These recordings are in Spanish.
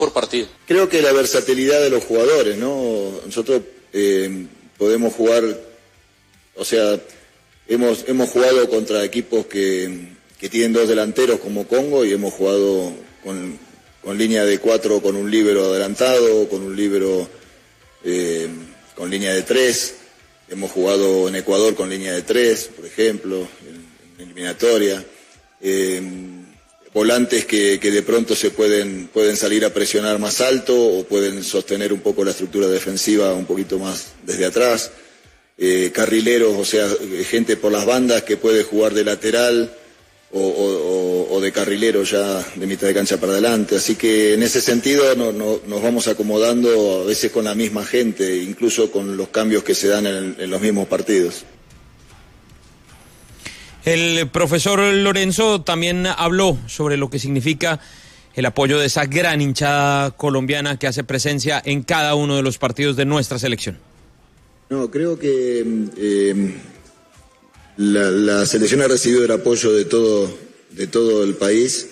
por partido. Creo que la versatilidad de los jugadores, ¿no? Nosotros podemos jugar, o sea, hemos jugado contra equipos que tienen 2 delanteros como Congo y hemos jugado con línea de 4 con un líbero adelantado, con un líbero con línea de 3. Hemos jugado en Ecuador con línea de 3, por ejemplo, en eliminatoria. Volantes que de pronto pueden salir a presionar más alto o pueden sostener un poco la estructura defensiva un poquito más desde atrás. Carrileros, o sea, gente por las bandas que puede jugar de lateral o de carrilero ya de mitad de cancha para adelante. Así que en ese sentido nos vamos acomodando a veces con la misma gente, incluso con los cambios que se dan en los mismos partidos. El profesor Lorenzo también habló sobre lo que significa el apoyo de esa gran hinchada colombiana que hace presencia en cada uno de los partidos de nuestra selección. No, creo que la selección ha recibido el apoyo de todo el país.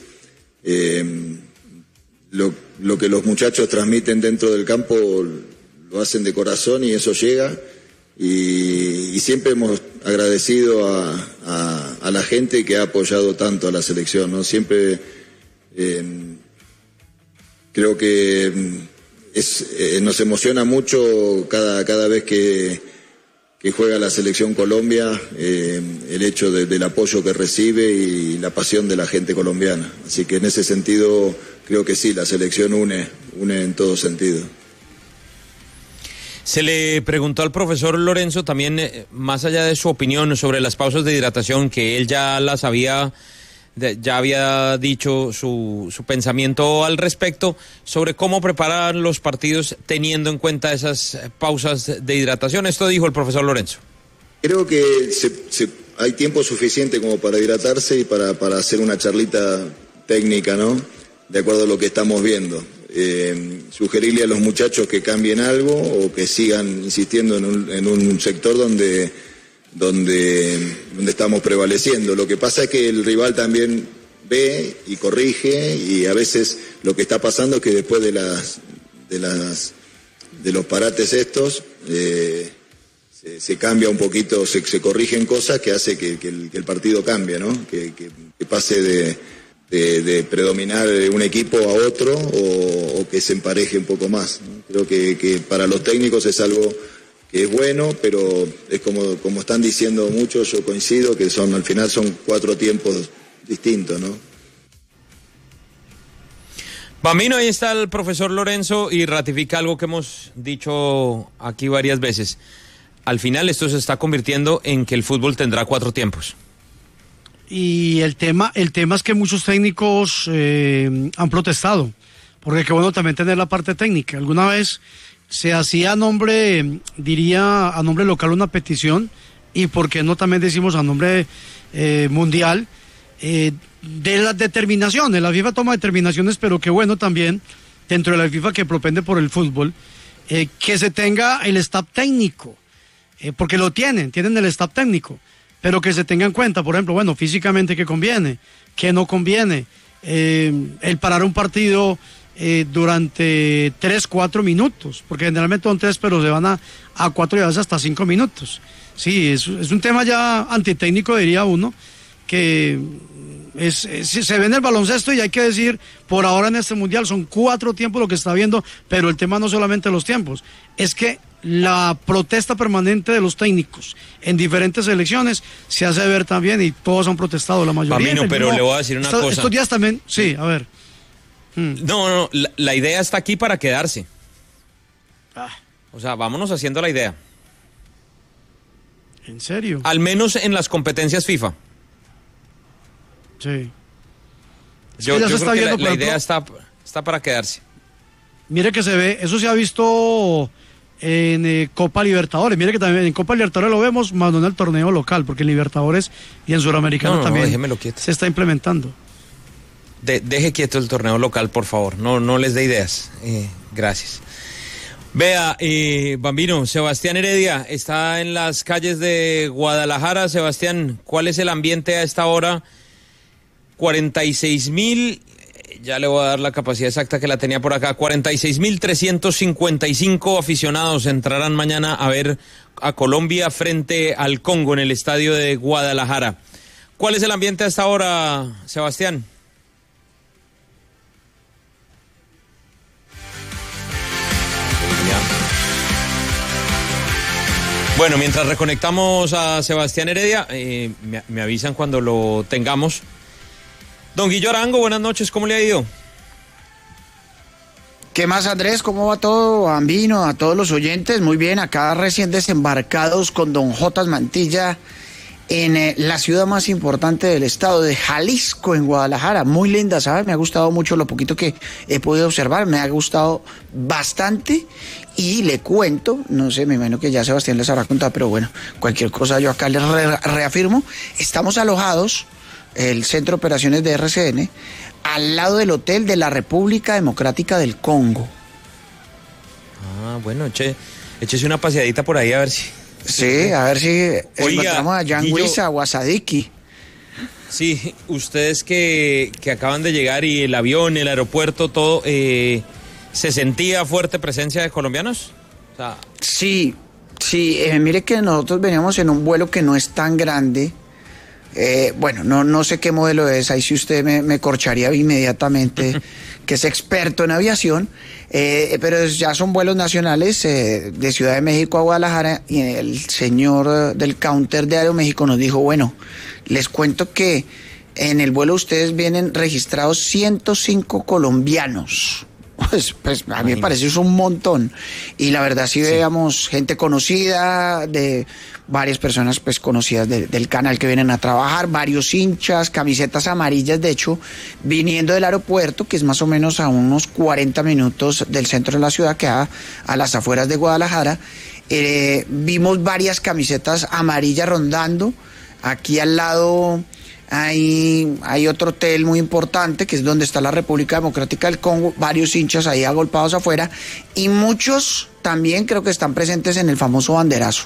Lo que los muchachos transmiten dentro del campo lo hacen de corazón y eso llega. Y siempre hemos agradecido a la gente que ha apoyado tanto a la selección, ¿no? Siempre creo que nos emociona mucho cada vez que juega la selección Colombia, el hecho del apoyo que recibe y la pasión de la gente colombiana. Así que en ese sentido creo que sí, la selección une en todo sentido. Se le preguntó al profesor Lorenzo también, más allá de su opinión sobre las pausas de hidratación, que él ya había dicho su pensamiento al respecto, sobre cómo preparar los partidos teniendo en cuenta esas pausas de hidratación. Esto dijo el profesor Lorenzo. Creo que hay tiempo suficiente como para hidratarse y para hacer una charlita técnica, ¿no? De acuerdo a lo que estamos viendo. Sugerirle a los muchachos que cambien algo o que sigan insistiendo en un sector donde estamos prevaleciendo. Lo que pasa es que el rival también ve y corrige, y a veces lo que está pasando es que después de los parates estos se cambia un poquito, se corrigen cosas que hace que el partido cambie, ¿no? Que pase de predominar un equipo a otro o que se empareje un poco más, ¿no? Creo que para los técnicos es algo que es bueno, pero es como están diciendo muchos, yo coincido que al final son 4 tiempos distintos, ¿no? Bambino, ahí está el profesor Lorenzo y ratifica algo que hemos dicho aquí varias veces. Al final esto se está convirtiendo en que el fútbol tendrá 4 tiempos. Y el tema es que muchos técnicos han protestado, porque qué bueno también tener la parte técnica. Alguna vez se hacía a nombre local una petición, y por qué no también decimos a nombre mundial, de las determinaciones. La FIFA toma determinaciones, pero qué bueno también dentro de la FIFA, que propende por el fútbol, que se tenga el staff técnico, porque tienen el staff técnico, pero que se tenga en cuenta, por ejemplo, bueno, físicamente qué conviene, qué no conviene, el parar un partido durante 3-4 minutos, porque generalmente son 3, pero se van a 4 y a veces hasta 5 minutos. Sí, es un tema ya antitécnico, diría uno, que se ve en el baloncesto, y hay que decir, por ahora en este mundial son 4 tiempos lo que está viendo, pero el tema no solamente los tiempos, es que la protesta permanente de los técnicos en diferentes selecciones se hace ver también, y todos han protestado, la mayoría. Bambino, pero le voy a decir una cosa. Estos días también, sí, a ver. No, la idea está aquí para quedarse. O sea, vámonos haciendo la idea. ¿En serio? Al menos en las competencias FIFA. Sí. Yo creo que la idea está para quedarse. Mire que se ve, eso se ha visto en Copa Libertadores. Mire que también en Copa Libertadores lo vemos, más no en el torneo local, porque en Libertadores y en Suramericano también déjemelo quieto. Se está implementando. Deje quieto el torneo local, por favor. No les dé ideas. Gracias. Vea, Bambino, Sebastián Heredia está en las calles de Guadalajara. Sebastián, ¿cuál es el ambiente a esta hora? 46,000 Ya le voy a dar la capacidad exacta que la tenía por acá. 46.355 aficionados entrarán mañana a ver a Colombia frente al Congo en el estadio de Guadalajara. ¿Cuál es el ambiente a esta hora, Sebastián? Bueno, mientras reconectamos a Sebastián Heredia, me avisan cuando lo tengamos. Don Guillo Arango, buenas noches, ¿cómo le ha ido? ¿Qué más, Andrés? ¿Cómo va todo, Bambino? A todos los oyentes, muy bien, acá recién desembarcados con don Jotas Mantilla en la ciudad más importante del estado de Jalisco, en Guadalajara. Muy linda, ¿sabes? Me ha gustado mucho lo poquito que he podido observar, me ha gustado bastante. Y le cuento, no sé, me imagino que ya Sebastián les habrá contado, pero bueno, cualquier cosa yo acá les reafirmo. Estamos alojados, el Centro de Operaciones de RCN, al lado del Hotel de la República Democrática del Congo. Ah, bueno, échese una paseadita por ahí a ver si... Sí, a ver si encontramos a Jan Huiza o a Sadiki. Sí, ustedes que acaban de llegar y el avión, el aeropuerto, todo, ¿se sentía fuerte presencia de colombianos? O sea... Sí, mire que nosotros veníamos en un vuelo que no es tan grande. Bueno, no sé qué modelo es, ahí si usted me corcharía inmediatamente, que es experto en aviación, pero ya son vuelos nacionales de Ciudad de México a Guadalajara, y el señor del counter de Aeroméxico nos dijo, bueno, les cuento que en el vuelo ustedes vienen registrados 105 colombianos. Pues a mí me parece eso un montón, y la verdad sí veíamos gente conocida, de varias personas pues conocidas del canal que vienen a trabajar, varios hinchas, camisetas amarillas, de hecho viniendo del aeropuerto, que es más o menos a unos 40 minutos del centro de la ciudad, que a las afueras de Guadalajara, vimos varias camisetas amarillas rondando. Aquí al lado hay otro hotel muy importante, que es donde está la República Democrática del Congo, varios hinchas ahí agolpados afuera, y muchos también creo que están presentes en el famoso banderazo.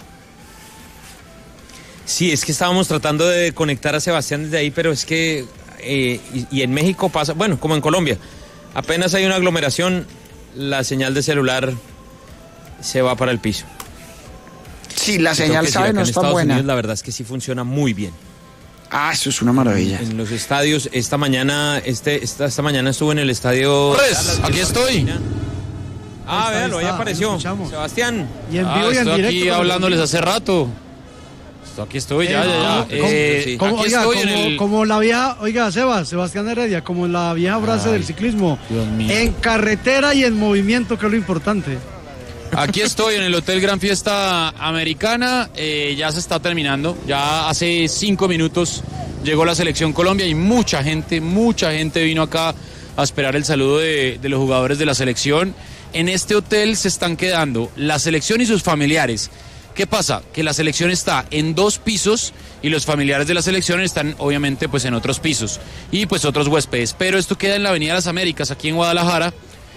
Sí, es que estábamos tratando de conectar a Sebastián desde ahí, pero es que, y en México pasa, bueno, como en Colombia, apenas hay una aglomeración, la señal de celular se va para el piso. Sí, la señal, ¿sabe? No está buena. Unidos, la verdad es que sí funciona muy bien. Ah, eso es una maravilla. En los estadios, esta mañana estuve en el estadio... Pues, aquí estoy. Véalo, ahí apareció. Sebastián. Y en vivo y en directo. Aquí hablándoles hace rato. Aquí estoy, ya. Como la vieja, oiga, Sebastián Heredia, como la vieja frase del ciclismo. Dios mío. En carretera y en movimiento, que es lo importante. Aquí estoy en el Hotel Gran Fiesta Americana, ya se está terminando, ya hace 5 minutos llegó la Selección Colombia y mucha gente vino acá a esperar el saludo de los jugadores de la selección. En este hotel se están quedando la selección y sus familiares. ¿Qué pasa? Que la selección está en 2 pisos y los familiares de la selección están obviamente pues en otros pisos y pues otros huéspedes, pero esto queda en la Avenida Las Américas, aquí en Guadalajara.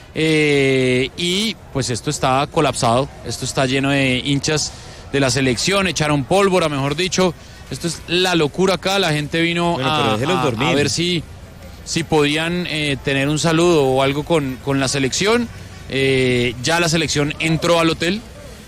Y pues esto está colapsado, esto está lleno de hinchas de la selección, echaron pólvora, mejor dicho, esto es la locura acá, la gente vino a ver si podían tener un saludo o algo con la selección. Ya la selección entró al hotel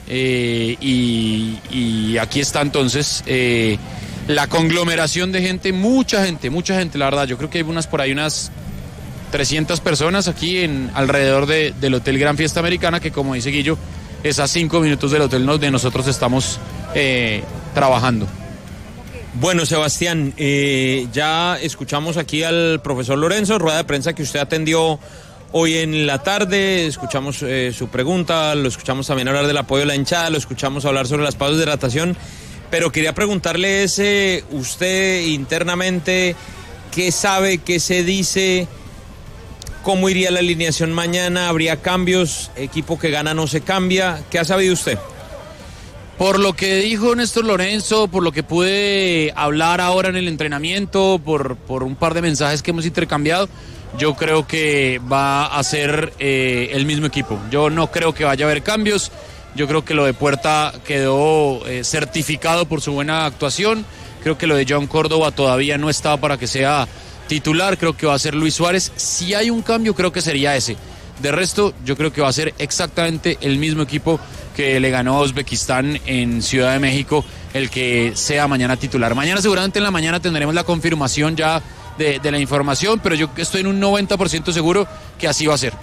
y aquí está entonces la conglomeración de gente, mucha gente, la verdad, yo creo que hay unas 300 personas aquí alrededor del Hotel Gran Fiesta Americana, que como dice Guillo, es a 5 minutos del hotel donde nosotros estamos trabajando. Bueno, Sebastián, ya escuchamos aquí al profesor Lorenzo, rueda de prensa que usted atendió hoy en la tarde, escuchamos su pregunta, lo escuchamos también hablar del apoyo de la hinchada, lo escuchamos hablar sobre las pausas de hidratación, pero quería preguntarle usted internamente, ¿qué sabe, qué se dice? ¿Cómo iría la alineación mañana? ¿Habría cambios? ¿Equipo que gana no se cambia? ¿Qué ha sabido usted? Por lo que dijo Néstor Lorenzo, por lo que pude hablar ahora en el entrenamiento, por un par de mensajes que hemos intercambiado, yo creo que va a ser el mismo equipo. Yo no creo que vaya a haber cambios. Yo creo que lo de Puerta quedó certificado por su buena actuación. Creo que lo de John Córdoba todavía no estaba para que sea Titular creo que va a ser Luis Suárez. Si hay un cambio, creo que sería ese. De resto, yo creo que va a ser exactamente el mismo equipo que le ganó a Uzbekistán en Ciudad de México, el que sea mañana titular. Mañana seguramente en la mañana tendremos la confirmación ya de la información, pero yo estoy en un 90% seguro que así va a ser.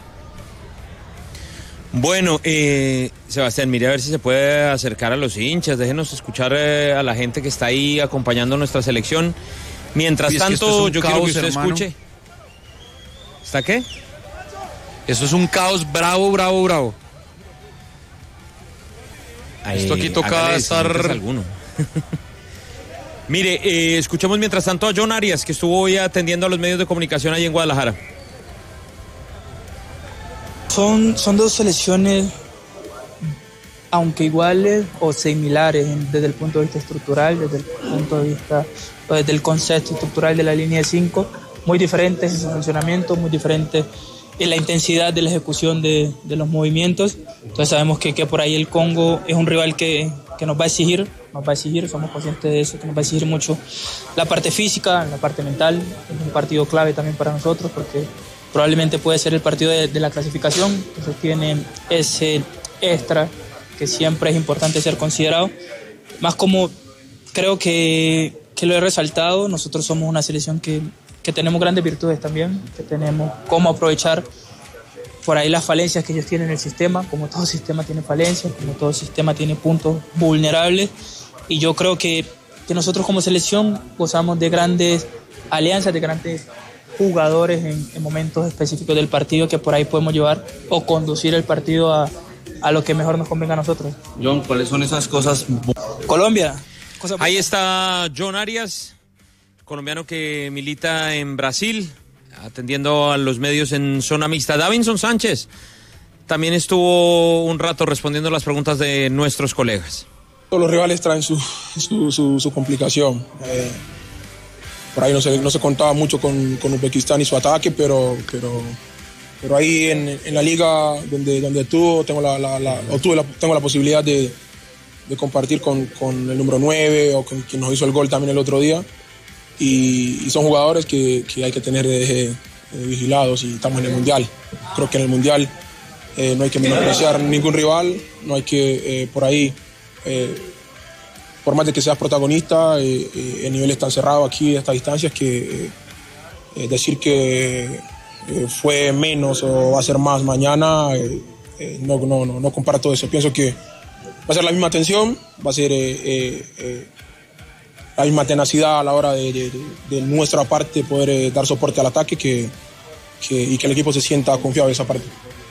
Bueno, Sebastián, mire a ver si se puede acercar a los hinchas, déjenos escuchar a la gente que está ahí acompañando nuestra selección. Mientras tanto, yo quiero que usted escuche. ¿Está qué? Eso es un caos bravo, bravo, bravo. Esto aquí toca estar... Mire, escuchemos mientras tanto a John Arias, que estuvo hoy atendiendo a los medios de comunicación ahí en Guadalajara. Son dos selecciones, aunque iguales o similares desde el punto de vista estructural, desde el punto de vista, desde el concepto estructural de la línea de 5, muy diferentes en su funcionamiento, muy diferentes en la intensidad de la ejecución de los movimientos. Entonces sabemos que por ahí el Congo es un rival que nos va a exigir, somos conscientes de eso, que nos va a exigir mucho la parte física, la parte mental. Es un partido clave también para nosotros porque probablemente puede ser el partido de la clasificación, entonces tiene ese extra que siempre es importante ser considerado. Más como creo que lo he resaltado, nosotros somos una selección que tenemos grandes virtudes también, que tenemos cómo aprovechar por ahí las falencias que ellos tienen en el sistema, como todo sistema tiene falencias, como todo sistema tiene puntos vulnerables, y yo creo que nosotros como selección gozamos de grandes alianzas, de grandes jugadores en momentos específicos del partido que por ahí podemos llevar o conducir el partido a lo que mejor nos convenga a nosotros. John, ¿cuáles son esas cosas? Colombia. Ahí está John Arias, colombiano que milita en Brasil, atendiendo a los medios en zona mixta. Davinson Sánchez también estuvo un rato respondiendo las preguntas de nuestros colegas. Todos los rivales traen su complicación. Por ahí no se contaba mucho con Uzbekistán y su ataque, pero ahí en la liga donde tengo la posibilidad de compartir con el número 9 o con quien nos hizo el gol también el otro día. Y son jugadores que hay que tener vigilados, y estamos en el Mundial. Creo que en el Mundial no hay que menospreciar ningún rival, no hay que por ahí... por más de que seas protagonista, el nivel es tan cerrado aquí a estas distancias que decir que fue menos o va a ser más mañana, no comparto eso. Pienso que va a ser la misma tensión, va a ser la misma tenacidad a la hora de nuestra parte poder dar soporte al ataque y que el equipo se sienta confiado en esa parte.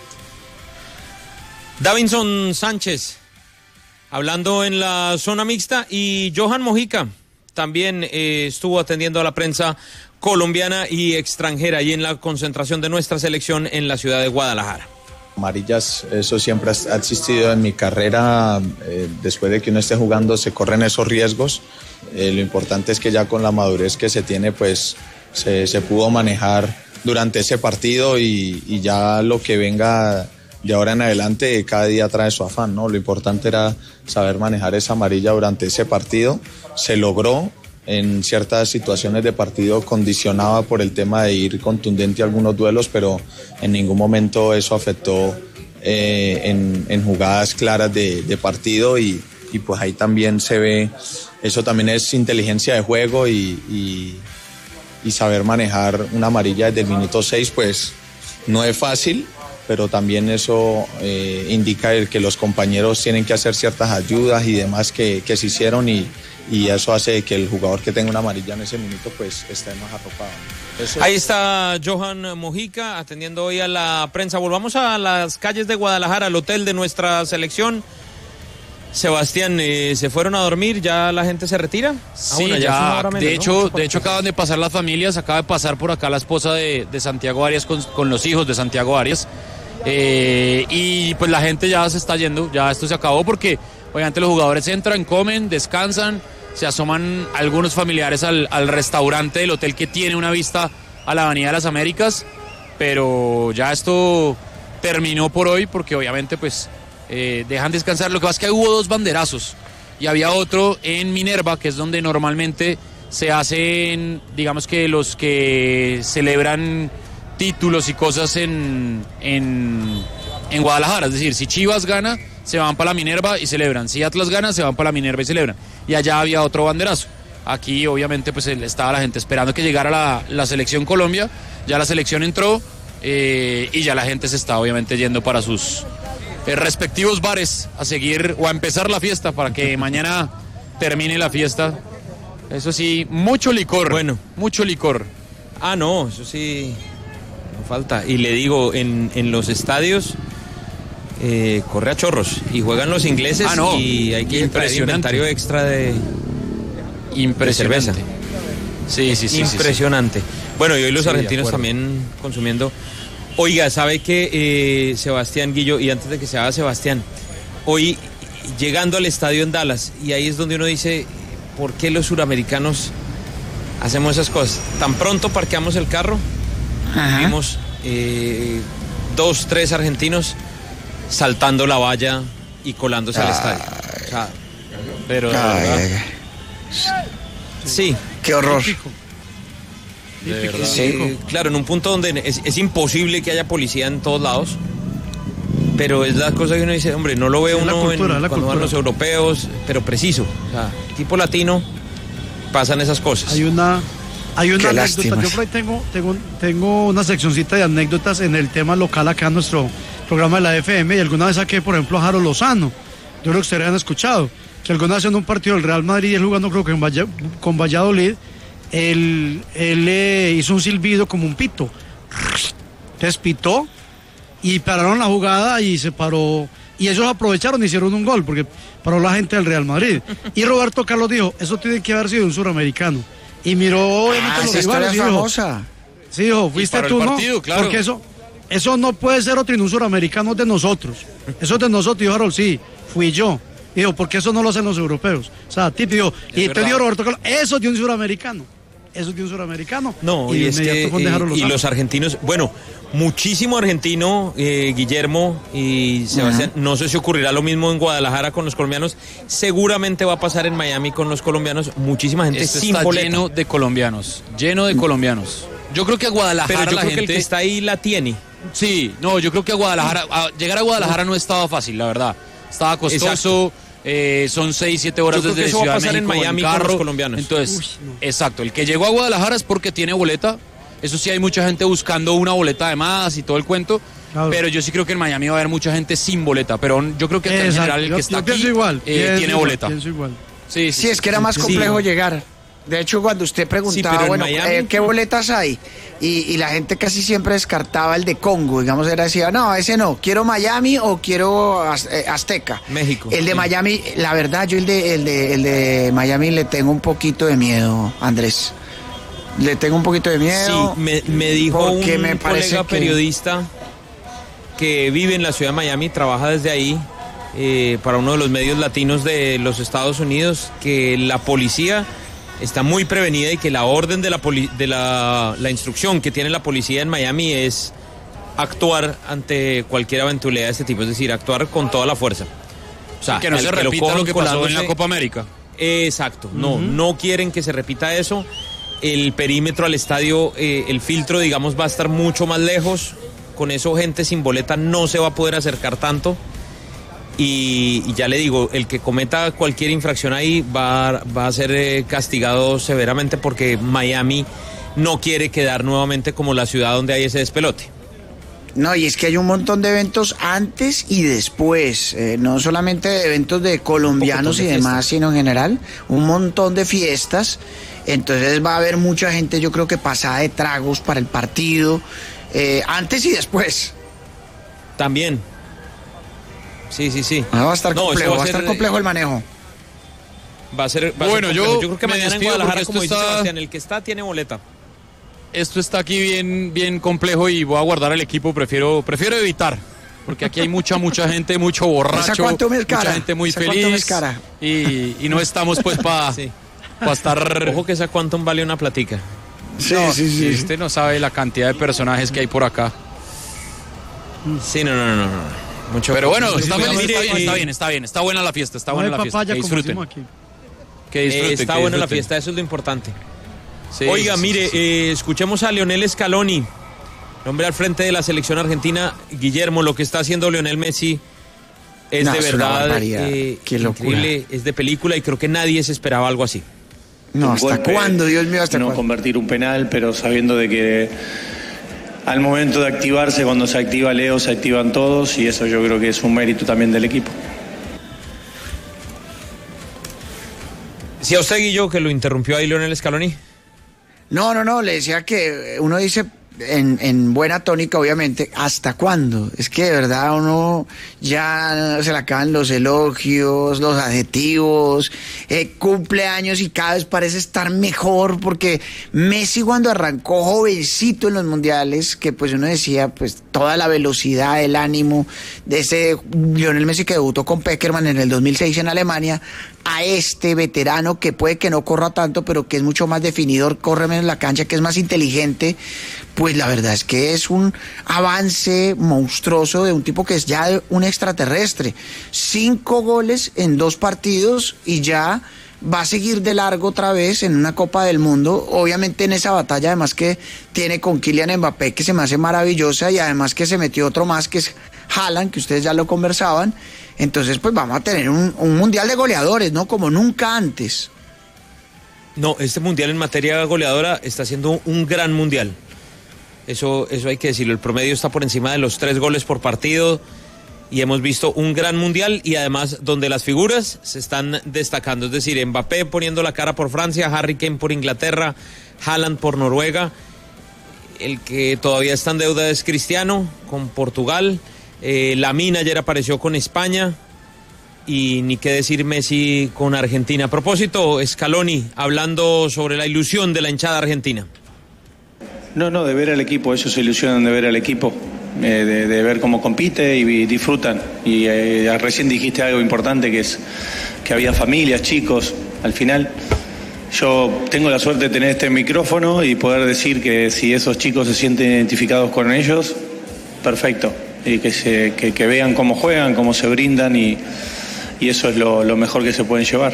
Davinson Sánchez hablando en la zona mixta, y Johan Mojica también estuvo atendiendo a la prensa colombiana y extranjera y en la concentración de nuestra selección en la ciudad de Guadalajara. Amarillas, eso siempre ha existido en mi carrera. Después de que uno esté jugando se corren esos riesgos. Lo importante es que ya con la madurez que se tiene, pues se pudo manejar durante ese partido, y ya lo que venga de ahora en adelante cada día trae su afán, ¿no? Lo importante era saber manejar esa amarilla durante ese partido. Se logró. En ciertas situaciones de partido condicionaba por el tema de ir contundente a algunos duelos, pero en ningún momento eso afectó en jugadas claras de partido, y pues ahí también se ve, eso también es inteligencia de juego y saber manejar una amarilla desde el minuto 6, pues no es fácil, pero también eso indica que los compañeros tienen que hacer ciertas ayudas y demás que se hicieron, y eso hace que el jugador que tenga una amarilla en ese minuto pues esté más arropado. Ahí está Johan Mojica atendiendo hoy a la prensa. Volvamos a las calles de Guadalajara, al hotel de nuestra selección. Sebastián, ¿se fueron a dormir? ¿Ya la gente se retira? Sí, ya de hecho acaban de pasar las familias, acaba de pasar por acá la esposa de Santiago Arias con los hijos de Santiago Arias, y pues la gente ya se está yendo, ya esto se acabó porque obviamente los jugadores entran, comen, descansan, se asoman algunos familiares al restaurante del hotel que tiene una vista a la Avenida de las Américas, pero ya esto terminó por hoy porque obviamente pues dejan descansar. Lo que pasa es que hubo 2 banderazos y había otro en Minerva, que es donde normalmente se hacen, digamos que los que celebran títulos y cosas en Guadalajara. Es decir, si Chivas gana, se van para la Minerva y celebran. Si Atlas gana, se van para la Minerva y celebran. Y allá había otro banderazo. Aquí, obviamente, pues estaba la gente esperando que llegara la selección Colombia. Ya la selección entró y ya la gente se está, obviamente, yendo para sus respectivos bares a seguir o a empezar la fiesta para que mañana termine la fiesta. Eso sí, mucho licor. Bueno. Mucho licor. Ah, no, eso sí, no falta. Y le digo, en los estadios corre a chorros y juegan los ingleses y hay que traer inventario extra de cerveza. Sí. Impresionante. Sí. Bueno, y hoy los argentinos también consumiendo. Oiga, ¿sabe qué, Sebastián Guillo? Y antes de que se haga Sebastián, hoy llegando al estadio en Dallas, y ahí es donde uno dice, ¿por qué los suramericanos hacemos esas cosas? Tan pronto parqueamos el carro, vimos 2, 3 argentinos saltando la valla y colándose al estadio. O sea, pero de verdad. Sí. Qué horror. De verdad. Sí, claro, en un punto donde es imposible que haya policía en todos lados, pero es la cosa que uno dice, hombre, no lo ve uno cuando van los europeos, pero preciso, o sea, tipo latino, pasan esas cosas. Hay una anécdota, lástimas. yo por ahí tengo una seccioncita de anécdotas en el tema local acá en nuestro programa de la FM, y alguna vez saqué, por ejemplo, a Jaro Lozano. Yo creo que ustedes han escuchado que alguna vez en un partido del Real Madrid, él jugando creo que con Valladolid, él hizo un silbido como un pito. Entonces pitó y pararon la jugada y se paró. Y ellos aprovecharon y hicieron un gol porque paró la gente del Real Madrid. Y Roberto Carlos dijo, eso tiene que haber sido un suramericano. Y miró obviamente los rivales y dijo, famosa. Sí, dijo, fuiste tú, ¿no? Partido, claro. Porque eso no puede ser otro, un suramericano es de nosotros. Eso es de nosotros. Y dijo Harold, sí, fui yo. Y dijo, ¿por qué eso no lo hacen los europeos? O sea, típico. Y te dio Roberto Carlos, eso es de un suramericano. Eso es de un suramericano. No, y es que y los argentinos, bueno, muchísimo argentino, Guillermo y Sebastián, no sé si ocurrirá lo mismo en Guadalajara con los colombianos, seguramente va a pasar en Miami con los colombianos, muchísima gente sin boleta. Lleno de colombianos. Yo creo que a Guadalajara pero yo la creo gente que el que está ahí la tiene. Sí, no, yo creo que a Guadalajara, llegar a Guadalajara no estaba fácil, la verdad. Estaba costoso. Son 6-7 horas desde Ciudad de México en Miami en carro. con los colombianos. Entonces, exacto, el que llegó a Guadalajara es porque tiene boleta. Eso sí, hay mucha gente buscando una boleta de más y todo el cuento. Claro. Pero yo sí creo que en Miami va a haber mucha gente sin boleta. Pero yo creo que en general el que está aquí tiene boleta. Sí, es que era más complejo llegar. De hecho, cuando usted preguntaba, bueno, ¿qué boletas hay? Y la gente casi siempre descartaba el de Congo, digamos, decía, no, ese no, quiero Miami o quiero Azteca. México. El de Miami, la verdad, yo el de Miami le tengo un poquito de miedo, Andrés. Le tengo un poquito de miedo. Sí, me dijo un colega periodista que vive en la ciudad de Miami, trabaja desde ahí, para uno de los medios latinos de los Estados Unidos, que la policía está muy prevenida y que la orden de la instrucción que tiene la policía en Miami es actuar ante cualquier eventualidad de este tipo, es decir, actuar con toda la fuerza. O sea, que no se repita lo que pasó en la Copa América. Exacto, no quieren que se repita eso. El perímetro al estadio, el filtro, digamos, va a estar mucho más lejos. Con eso, gente sin boleta no se va a poder acercar tanto. Y ya le digo, el que cometa cualquier infracción ahí va a ser castigado severamente porque Miami no quiere quedar nuevamente como la ciudad donde hay ese despelote. No, y es que hay un montón de eventos antes y después, no solamente de eventos de colombianos y demás, sino en general, un montón de fiestas. Entonces va a haber mucha gente, yo creo que pasada de tragos para el partido, antes y después. También. Sí. Va a estar complejo, va a estar complejo el manejo. Va a ser bueno, yo creo que mañana en Guadalajara, como dice Sebastián, el que está tiene boleta. Esto está aquí bien complejo y voy a guardar el equipo, prefiero evitar, porque aquí hay mucha gente, mucho borracho, mucha gente muy feliz y no estamos pues para estar... Ojo que esa Quantum vale una platica. Sí. Usted no sabe la cantidad de personajes que hay por acá. Sí, no. Mucho. Pero bueno, está bien, está buena la fiesta, está buena la fiesta. Que disfruten. Que disfrute, está que buena la disfrute. fiesta, eso es lo importante. Sí, Oiga, sí, mire, sí. escuchemos a Lionel Scaloni, hombre al frente de la selección argentina. Guillermo, lo que está haciendo Lionel Messi es de Es una verdad barbaridad. Qué locura. increíble, es de película y creo que nadie se esperaba algo así. No, ¿hasta golpe, cuándo, Dios mío, hasta no cuándo? convertir un penal, pero sabiendo de que al momento de activarse, cuando se activa Leo, se activan todos, y eso yo creo que es un mérito también del equipo. Si a usted, Guillo, que lo interrumpió ahí Lionel Scaloni. No, le decía que uno dice en buena tónica, obviamente, ¿hasta cuándo? Es que de verdad uno ya se le acaban los elogios, los adjetivos, cumple años y cada vez parece estar mejor, porque Messi cuando arrancó jovencito en los mundiales, que pues uno decía, pues toda la velocidad, el ánimo de ese Lionel Messi que debutó con Peckerman en el 2006 en Alemania, a este veterano que puede que no corra tanto, pero que es mucho más definidor, corre menos la cancha, que es más inteligente, pues la verdad es que es un avance monstruoso de un tipo que es ya un extraterrestre. 5 goles en 2 partidos y ya va a seguir de largo otra vez en una Copa del Mundo, obviamente en esa batalla además que tiene con Kylian Mbappé, que se me hace maravillosa, y además que se metió otro más que es Haaland, que ustedes ya lo conversaban. Entonces pues vamos a tener un mundial de goleadores, ¿no? Como nunca antes. No, este mundial en materia goleadora está siendo un gran mundial. Eso hay que decirlo. El promedio está por encima de los 3 goles por partido y hemos visto un gran mundial, y además donde las figuras se están destacando. Es decir, Mbappé poniendo la cara por Francia, Harry Kane por Inglaterra, Haaland por Noruega. El que todavía está en deuda es Cristiano con Portugal. Lamine ayer apareció con España. Y ni qué decir Messi con Argentina. A propósito, Scaloni hablando sobre la ilusión de la hinchada argentina. No, de ver al equipo, ellos se ilusionan de ver al equipo, de ver cómo compite y disfrutan. Y recién dijiste algo importante, que es que había familias, chicos. Al final, yo tengo la suerte de tener este micrófono y poder decir que si esos chicos se sienten identificados con ellos, perfecto. Y que vean cómo juegan, cómo se brindan, y eso es lo mejor que se pueden llevar.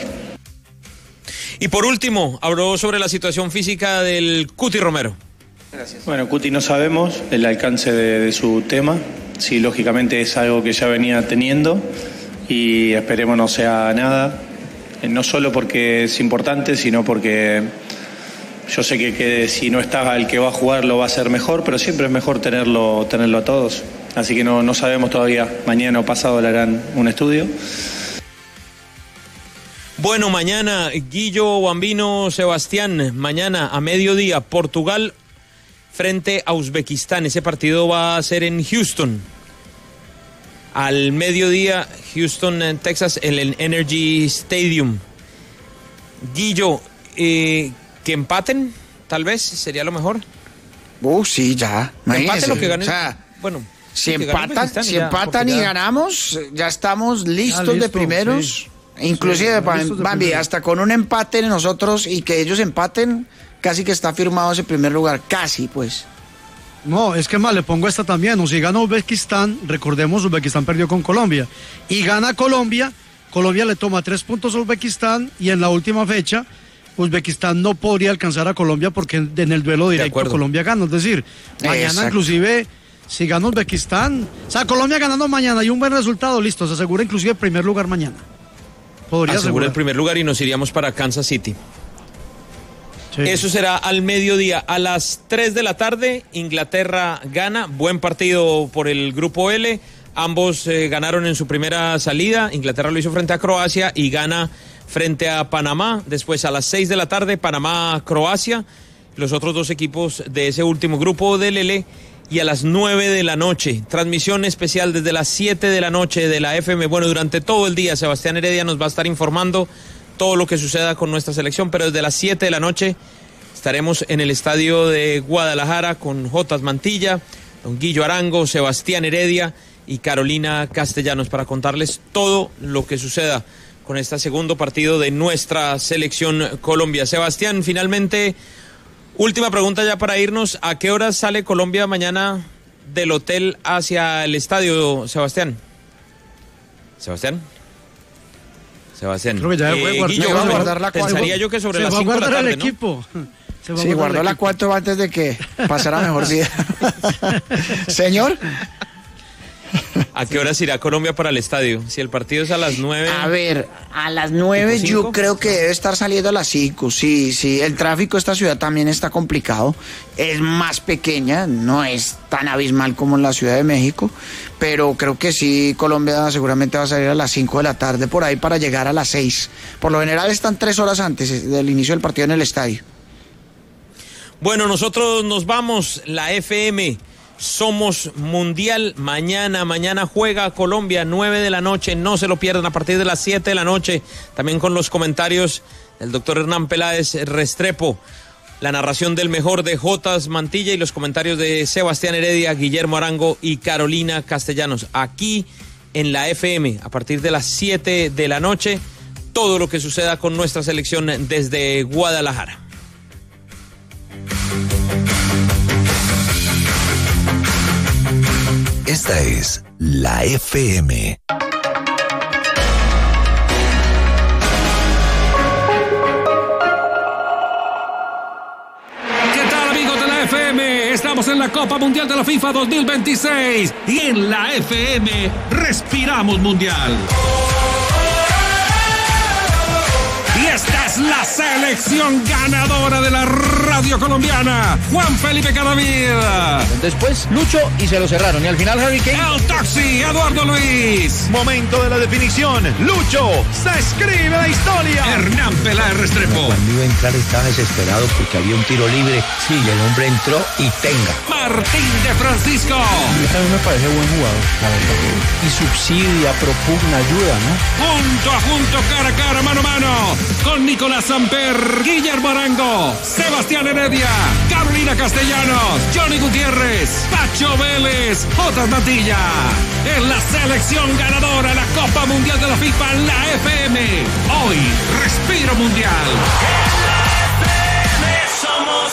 Y por último, habló sobre la situación física del Cuti Romero. Gracias. Bueno, Cuti, no sabemos el alcance de su tema. Sí, lógicamente es algo que ya venía teniendo y esperemos no sea nada. No solo porque es importante, sino porque yo sé que si no está el que va a jugar lo va a hacer mejor, pero siempre es mejor tenerlo a todos. Así que no sabemos todavía. Mañana o pasado le harán un estudio. Bueno, mañana, Guillo, Bambino, Sebastián, mañana a mediodía, Portugal frente a Uzbekistán. Ese partido va a ser en Houston. Al mediodía, Houston, en Texas, en el Energy Stadium. Guillo, que empaten, tal vez, sería lo mejor. Sí, ya. Empate lo que ganen. O sea, bueno, si empatan y ganamos, ya estamos listos de primeros. Sí. Inclusive, Sí, Bambi, hasta con un empate nosotros y que ellos empaten, casi que está firmado ese primer lugar. Casi, pues. No, es que más, le pongo esta también. O si gana Uzbekistán, recordemos, Uzbekistán perdió con Colombia. Y gana Colombia, Colombia le toma 3 puntos a Uzbekistán, y en la última fecha, Uzbekistán no podría alcanzar a Colombia porque en el duelo directo Colombia gana. Es decir, mañana Exacto. inclusive, si gana Uzbekistán, o sea, Colombia ganando mañana y un buen resultado, listo, se asegura inclusive el primer lugar mañana. Podría asegura asegurar el primer lugar y nos iríamos para Kansas City. Sí. Eso será al mediodía. A las 3 de la tarde, Inglaterra gana. Buen partido por el grupo L. Ambos ganaron en su primera salida. Inglaterra lo hizo frente a Croacia y gana frente a Panamá. Después a las 6 de la tarde, Panamá-Croacia. Los otros 2 equipos de ese último grupo del L. Y a las 9 de la noche, transmisión especial desde las 7 de la noche de la FM. Bueno, durante todo el día Sebastián Heredia nos va a estar informando todo lo que suceda con nuestra selección, pero desde las 7 de la noche estaremos en el estadio de Guadalajara con Jotas Mantilla, don Guillo Arango, Sebastián Heredia y Carolina Castellanos para contarles todo lo que suceda con este segundo partido de nuestra selección Colombia. Sebastián, finalmente, última pregunta ya para irnos. ¿A qué hora sale Colombia mañana del hotel hacia el estadio, Sebastián? ¿Sebastián? Sebastián. Creo que ya Guillo, va a guardar la pensaría yo que sobre las 5 de la tarde, el ¿no? equipo. Sí, guardó la 4 antes de que pasara mejor vida. Señor. ¿A qué horas irá Colombia para el estadio? Si el partido es a las 9. A ver, a las 9 yo creo que debe estar saliendo a las 5. Sí, el tráfico de esta ciudad también está complicado. Es más pequeña, no es tan abismal como en la Ciudad de México, pero creo que sí, Colombia seguramente va a salir a las 5 de la tarde por ahí para llegar a las 6. Por lo general están 3 horas antes del inicio del partido en el estadio. Bueno, nosotros nos vamos, la FM. Somos Mundial. Mañana juega Colombia, 9 de la noche. No se lo pierdan, a partir de las 7 de la noche. También con los comentarios del doctor Hernán Peláez Restrepo. La narración del mejor de Jotas Mantilla y los comentarios de Sebastián Heredia, Guillermo Arango y Carolina Castellanos. Aquí en la FM, a partir de las 7 de la noche, todo lo que suceda con nuestra selección desde Guadalajara. Esta es la FM. ¿Qué tal, amigos de la FM? Estamos en la Copa Mundial de la FIFA 2026 y en la FM respiramos mundial. Y esta es la selección ganadora de la radio colombiana, Juan Felipe Cadavid. Después Lucho y se lo cerraron. Y al final Harry Kane. El taxi, Eduardo Luis. Momento de la definición. Lucho, se escribe la historia. Hernán Peláez Restrepo. Cuando iba a entrar estaba desesperado porque había un tiro libre. Sí, y el hombre entró y tenga. Martín de Francisco. A mí me parece buen jugador, la verdad. Y subsidia, propugna, ayuda, ¿no? Junto a junto, cara a cara, mano a mano. Con Nicolás Samper, Guillermo Arango, Sebastián Heredia, Carolina Castellanos, Johnny Gutiérrez, Pacho Vélez, Jotas Mantilla. Es la selección ganadora de la Copa Mundial de la FIFA en la FM. Hoy, respiro mundial. En la FM somos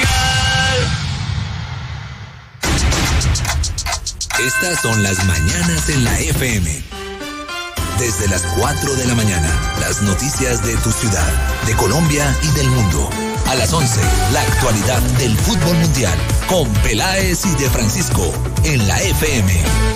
mundial. Estas son las mañanas en la FM. Desde las 4 de la mañana, las noticias de tu ciudad, de Colombia y del mundo. A las 11, la actualidad del fútbol mundial, con Peláez y de Francisco, en la FM.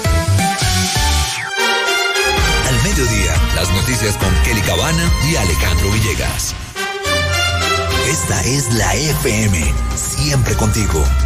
Al mediodía, las noticias con Kelly Cabana y Alejandro Villegas. Esta es la FM, siempre contigo.